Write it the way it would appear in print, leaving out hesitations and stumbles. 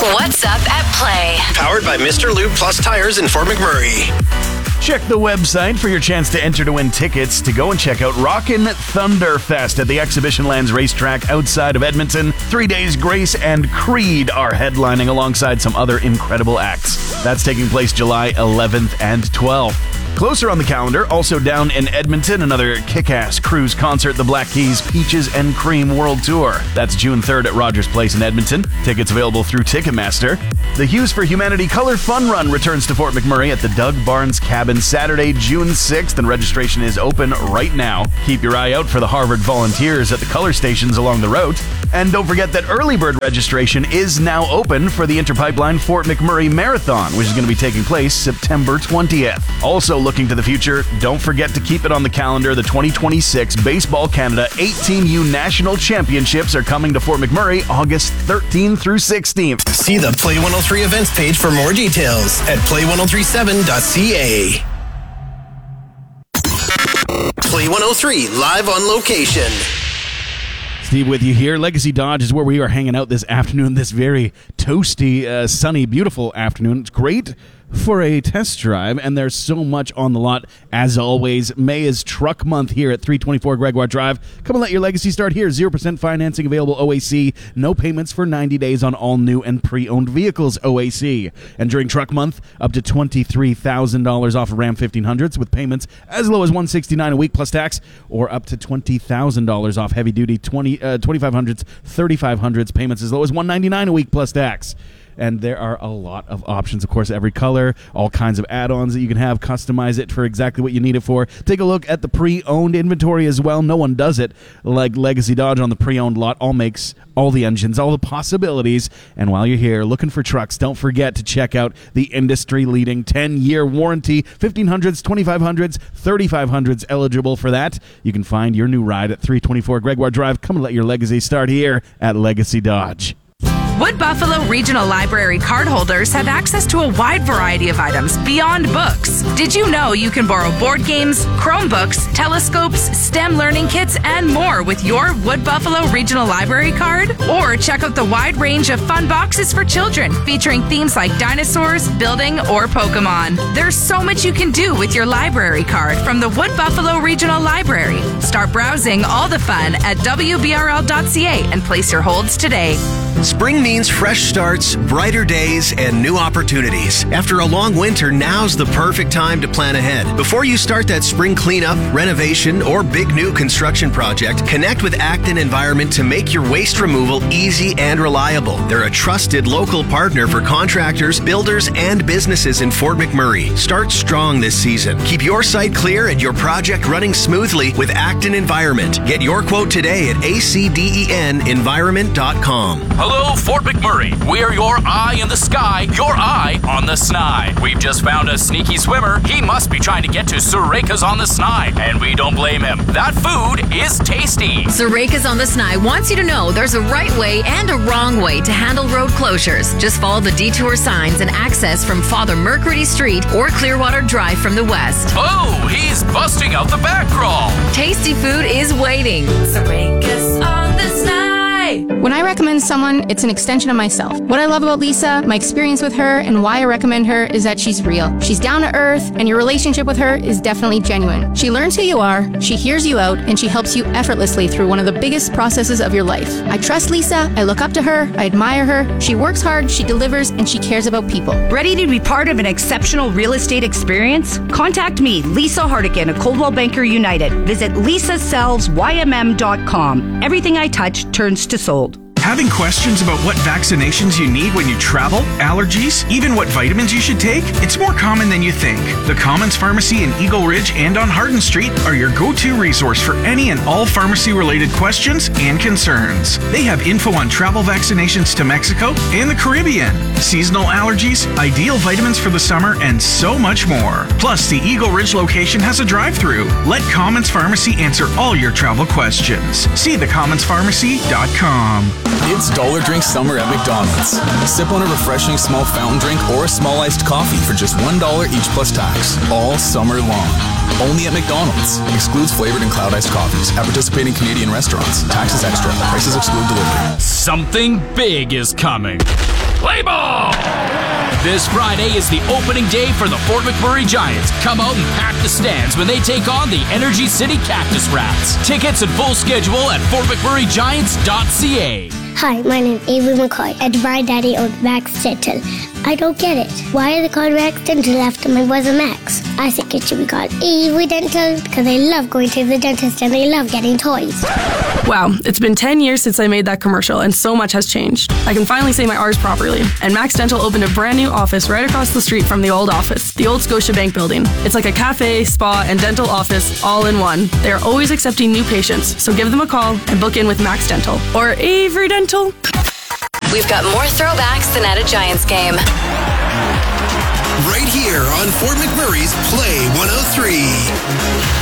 What's Up at Play. Powered by Mr. Lube Plus Tires in Fort McMurray. Check the website for your chance to enter to win tickets to go and check out Rockin' Thunderfest at the Exhibition Lands Racetrack outside of Edmonton. 3 days, Grace and Creed are headlining alongside some other incredible acts. That's taking place July 11th and 12th. Closer on the calendar, also down in Edmonton, another kick-ass cruise concert, the Black Keys Peaches and Cream World Tour. That's June 3rd at Rogers Place in Edmonton. Tickets available through Ticketmaster. The Hues for Humanity Color Fun Run returns to Fort McMurray at the Doug Barnes Cabin Saturday, June 6th, and registration is open right now. Keep your eye out for the Harvard Volunteers at the color stations along the route. And don't forget that early bird registration is now open for the Interpipeline Fort McMurray Marathon, which is going to be taking place September 20th. Also looking to the future, don't forget to keep it on the calendar. The 2026 Baseball Canada 18U National Championships are coming to Fort McMurray August 13th through 16th. See the Play 103 events page for more details at play1037.ca. Play 103 live on location. Steve with you here. Legacy Dodge is where we are hanging out this afternoon, this very toasty, sunny, beautiful afternoon. It's great for a test drive, and there's so much on the lot. As always, May is truck month here at 324 Gregoire Drive. Come and let your legacy start here. 0% financing available OAC. No payments for 90 days on all new and pre-owned vehicles OAC. And during truck month, up to $23,000 off of Ram 1500s with payments as low as $169 a week plus tax, or up to $20,000 off heavy-duty 2500s, 3500s, payments as low as $199 a week plus tax. And there are a lot of options, of course, every color, all kinds of add-ons that you can have, customize it for exactly what you need it for. Take a look at the pre-owned inventory as well. No one does it like Legacy Dodge on the pre-owned lot. All makes, all the engines, all the possibilities. And while you're here looking for trucks, don't forget to check out the industry-leading 10-year warranty, 1500s, 2500s, 3500s eligible for that. You can find your new ride at 324 Gregoire Drive. Come and let your legacy start here at Legacy Dodge. Wood Buffalo Regional Library cardholders have access to a wide variety of items beyond books. Did you know you can borrow board games, Chromebooks, telescopes, STEM learning kits, and more with your Wood Buffalo Regional Library card? Or check out the wide range of fun boxes for children featuring themes like dinosaurs, building, or Pokemon. There's so much you can do with your library card from the Wood Buffalo Regional Library. Start browsing all the fun at WBRL.ca and place your holds today. Spring means fresh starts, brighter days, and new opportunities. After a long winter, now's the perfect time to plan ahead. Before you start that spring cleanup, renovation, or big new construction project, connect with Acton Environment to make your waste removal easy and reliable. They're a trusted local partner for contractors, builders, and businesses in Fort McMurray. Start strong this season. Keep your site clear and your project running smoothly with Acton Environment. Get your quote today at acdenvironment.com. Hello, Fort McMurray. We are your eye in the sky, your eye on the Sny. We've just found a sneaky swimmer. He must be trying to get to Sureika's on the Sny, and we don't blame him. That food is tasty. Sureika's on the Sny wants you to know there's a right way and a wrong way to handle road closures. Just follow the detour signs and access from Father Mercredi Street or Clearwater Drive from the west. Oh, he's busting out the back crawl. Tasty food is waiting. Sureika's on the Sny. When I recommend someone, it's an extension of myself. What I love about Lisa, my experience with her, and why I recommend her is that she's real. She's down to earth, and your relationship with her is definitely genuine. She learns who you are, she hears you out, and she helps you effortlessly through one of the biggest processes of your life. I trust Lisa, I look up to her, I admire her. She works hard, she delivers, and she cares about people. Ready to be part of an exceptional real estate experience? Contact me, Lisa Hardigan of Coldwell Banker United. Visit lisasellsYMM.com. Everything I touch turns to sold. Having questions about what vaccinations you need when you travel, allergies, even what vitamins you should take? It's more common than you think. The Commons Pharmacy in Eagle Ridge and on Hardin Street are your go-to resource for any and all pharmacy-related questions and concerns. They have info on travel vaccinations to Mexico and the Caribbean, seasonal allergies, ideal vitamins for the summer, and so much more. Plus, the Eagle Ridge location has a drive-thru. Let Commons Pharmacy answer all your travel questions. See thecommonspharmacy.com. It's Dollar Drink Summer at McDonald's. Sip on a refreshing small fountain drink or a small iced coffee for just $1 each plus tax, all summer long. Only at McDonald's. Excludes flavored and cloud iced coffees at participating Canadian restaurants. Taxes extra. Prices exclude delivery. Something big is coming. play ball! This Friday is the opening day for the Fort McMurray Giants. Come out and pack the stands when they take on the Energy City Cactus Rats. Tickets and full schedule at fortmcmurraygiants.ca. Hi, my name is Avery McCoy, and my daddy owns Max Dental. I don't get it. Why are they called Max Dental after my brother Max? I think it should be called Avery Dental because they love going to the dentist and they love getting toys. Wow, it's been 10 years since I made that commercial and so much has changed. I can finally say my R's properly. And Max Dental opened a brand new office right across the street from the old office, the old Scotiabank building. It's like a cafe, spa, and dental office all in one. They are always accepting new patients, so give them a call and book in with Max Dental or Avery Dental. We've got more throwbacks than at a Giants game. Right here on Fort McMurray's Play 103.